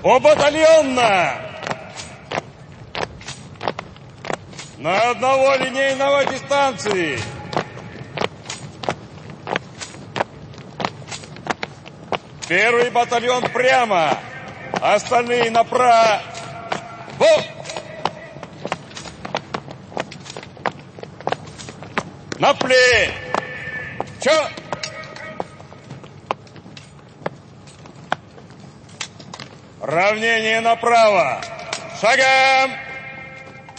Побатальонно! На одного линейного дистанции! Первый батальон прямо, остальные направо. На плечо! Равнение направо. Шагом!